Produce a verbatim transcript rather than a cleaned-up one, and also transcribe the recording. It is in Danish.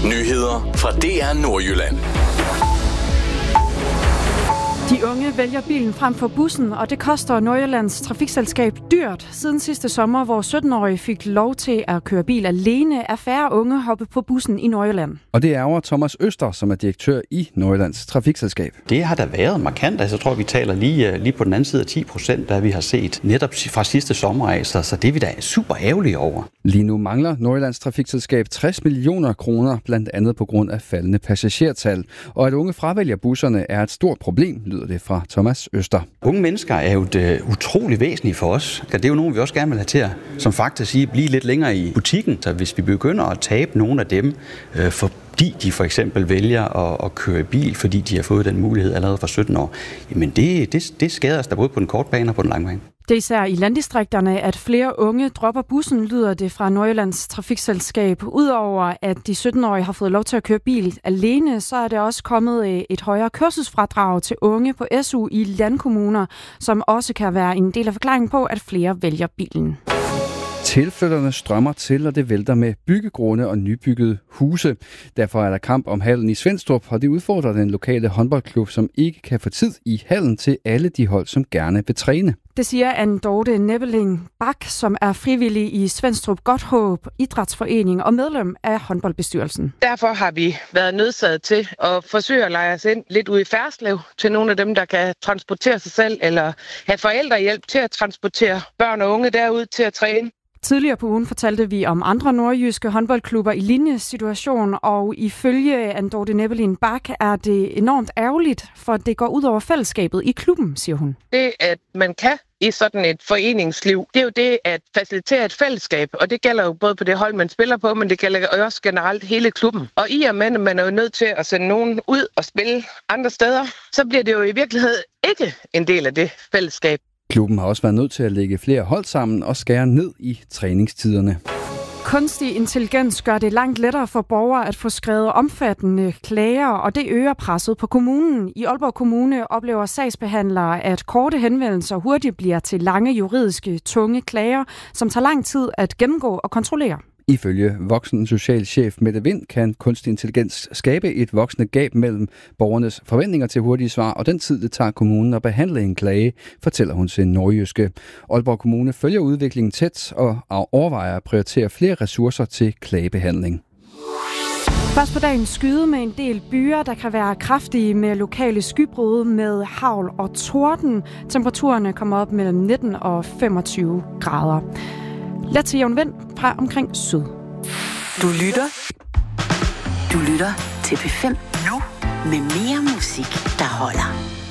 Nyheder fra D R Nordjylland. De unge vælger bilen frem for bussen, og det koster Nordjyllands trafikselskab dyrt. Siden sidste sommer, hvor sytten-årige fik lov til at køre bil alene, er færre unge hoppet på bussen i Nordjylland. Og det er over Thomas Øster, som er direktør i Nordjyllands trafikselskab. Det har der været markant. Altså, jeg tror, vi taler lige, lige på den anden side af ti procent, der vi har set netop fra sidste sommer af. Så, så det er vi da super ærgerlige over. Lige nu mangler Nordjyllands trafikselskab tres millioner kroner, blandt andet på grund af faldende passagertal. Og at unge fravælger busserne er et stort problem, lyder det fra Thomas Øster. Unge mennesker er jo et, uh, utrolig væsentligt for os. Det er jo nogen, vi også gerne vil have til at, som faktisk sige, blive lidt længere i butikken. Så hvis vi begynder at tabe nogle af dem, uh, fordi de for eksempel vælger at, at køre bil, fordi de har fået den mulighed allerede fra sytten år, jamen det, det, det skader os da både på den korte bane og på den lange bane. Det er især i landdistrikterne, at flere unge dropper bussen, lyder det fra Nordjyllands trafikselskab. Udover at de sytten-årige har fået lov til at køre bil alene, så er det også kommet et højere kørselsfradrag til unge på S U i landkommuner, som også kan være en del af forklaringen på, at flere vælger bilen. Tilflytterne strømmer til, og det vælter med byggegrunde og nybyggede huse. Derfor er der kamp om hallen i Svenstrup, og det udfordrer den lokale håndboldklub, som ikke kan få tid i hallen til alle de hold, som gerne vil træne. Det siger Anne Dorte Nebbeling Bak, som er frivillig i Svenstrup Godthåb Idrætsforening og medlem af håndboldbestyrelsen. Derfor har vi været nødsaget til at forsøge at lege os ind lidt ude i Ferslev til nogle af dem, der kan transportere sig selv eller have forældrehjælp til at transportere børn og unge derud til at træne. Tidligere på ugen fortalte vi om andre nordjyske håndboldklubber i lignende situation, og ifølge Anne Dorte Nebbeling Bak er det enormt ærgerligt, for det går ud over fællesskabet i klubben, siger hun. Det, at man kan i sådan et foreningsliv, det er jo det at facilitere et fællesskab, og det gælder jo både på det hold, man spiller på, men det gælder også generelt hele klubben. Og i og med, at man er jo nødt til at sende nogen ud og spille andre steder, så bliver det jo i virkeligheden ikke en del af det fællesskab. Klubben har også været nødt til at lægge flere hold sammen og skære ned i træningstiderne. Kunstig intelligens gør det langt lettere for borgere at få skrevet omfattende klager, og det øger presset på kommunen. I Aalborg Kommune oplever sagsbehandlere, at korte henvendelser hurtigt bliver til lange juridiske, tunge klager, som tager lang tid at gennemgå og kontrollere. Ifølge voksen socialchef Mette Vind kan kunstig intelligens skabe et voksende gab mellem borgernes forventninger til hurtige svar og den tid, det tager kommunen at behandle en klage, fortæller hun til Nordjyske. Aalborg Kommune følger udviklingen tæt og overvejer at prioritere flere ressourcer til klagebehandling. Først på dagen skyde med en del byer, der kan være kraftige med lokale skybrud med hagl og torden. Temperaturerne kommer op mellem nitten og femogtyve grader. Let til jævn vind fra omkring syd. Du lytter. Du lytter til P fem nu med mere musik, der holder.